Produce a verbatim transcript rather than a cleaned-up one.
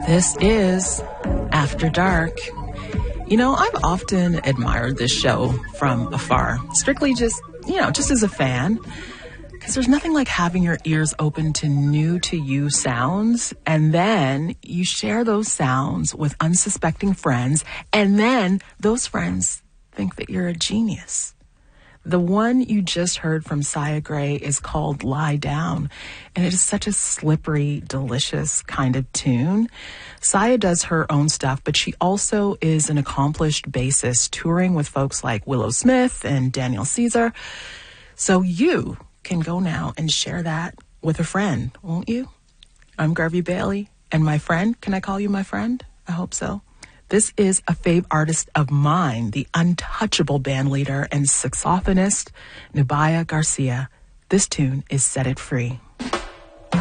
This is After Dark. You know, I've often admired this show from afar, strictly just, you know, just as a fan, because there's nothing like having your ears open to new to you sounds, and then you share those sounds with unsuspecting friends, and then those friends think that you're a genius. The one you just heard from Sia Gray is called Lie Down, and it is such a slippery, delicious kind of tune. Sia does her own stuff, but she also is an accomplished bassist, touring with folks like Willow Smith and Daniel Caesar. So you can go now and share that with a friend, won't you? I'm Garvey Bailey, and my friend, can I call you my friend? I hope so. This is a fave artist of mine, the untouchable bandleader and saxophonist, Nubia Garcia. This tune is Set It Free.